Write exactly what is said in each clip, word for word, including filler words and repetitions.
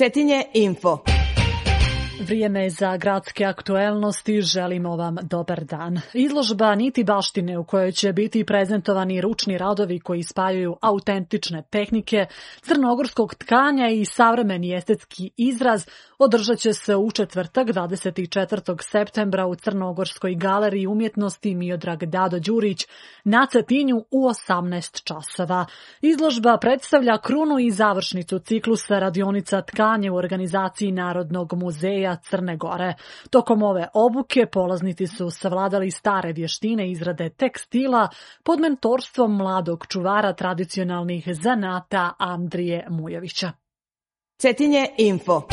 Cetinje info. Vrijeme za gradske aktuelnosti, želimo vam dobar dan. Izložba Niti baštine u kojoj će biti prezentovani ručni radovi koji spajaju autentične tehnike, crnogorskog tkanja i savremeni estetski izraz održat će se u četvrtak dvadeset četvrtog septembra u Crnogorskoj galeriji umjetnosti Miodrag Dado Đurić na Cetinju u osamnaest časova. Izložba predstavlja krunu i završnicu ciklusa radionica tkanje u organizaciji Narodnog muzeja Crne Gore. Tokom ove obuke polaznici su savladali stare vještine izrade tekstila pod mentorstvom mladog čuvara tradicionalnih zanata Andrije Mujovića. Cetinje info.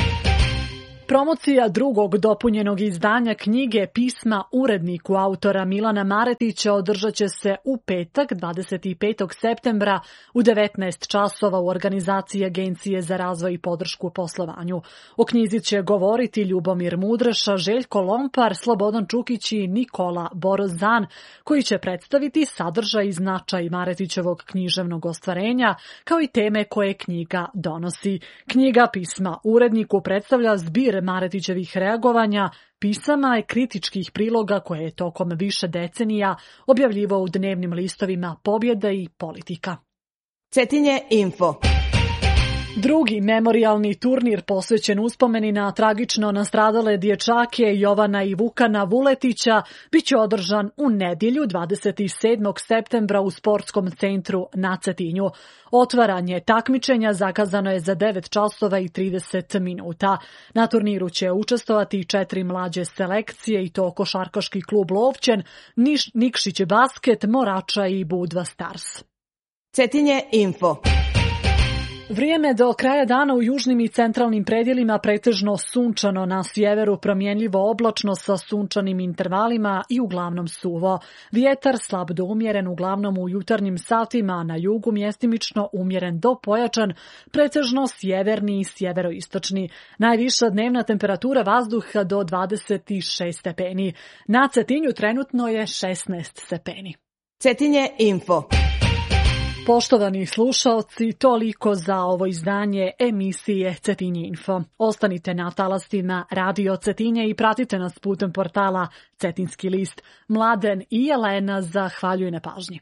Promocija drugog dopunjenog izdanja knjige Pisma uredniku autora Milana Maretića održat će se u petak dvadeset petog septembra u devetnaest časova u organizaciji Agencije za razvoj i podršku poslovanju. O knjizi će govoriti Ljubomir Mudreša, Željko Lompar, Slobodan Čukić i Nikola Borozan, koji će predstaviti sadržaj i značaj Maretićevog književnog ostvarenja, kao i teme koje knjiga donosi. Knjiga Pisma uredniku predstavlja zbir Maretićevih reagovanja, pisama i kritičkih priloga koje je tokom više decenija objavljivao u dnevnim listovima Pobjeda i Politika. Cetinje info. Drugi memorijalni turnir posvećen uspomeni na tragično nastradale dječake Jovana i Vukana Vuletića biće održan u nedjelju dvadeset sedmog septembra u sportskom centru na Cetinju. Otvaranje takmičenja zakazano je za devet časova i trideset minuta. Na turniru će učestvovati četiri mlađe selekcije i to košarkaški klub Lovćen, Niš, Nikšić basket, Morača i Budva Stars. Cetinje info. Vrijeme do kraja dana u južnim i centralnim predjelima pretežno sunčano, na sjeveru promjenljivo oblačno sa sunčanim intervalima i uglavnom suvo. Vjetar slab do umjeren uglavnom u jutarnjim satima, na jugu mjestimično umjeren do pojačan, pretežno sjeverni i sjeveroistočni. Najviša dnevna temperatura vazduha do dvadeset šest stepeni. Na Cetinju trenutno je šesnaest stepeni. Cetinje info. Poštovani slušaoci, toliko za ovo izdanje emisije Cetinje info. Ostanite na talastima Radio Cetinje i pratite nas putem portala Cetinski list. Mladen i Jelena zahvaljuju na pažnji.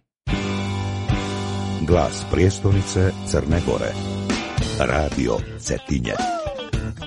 Glas prijestolnice Crne Gore. Radio Cetinje.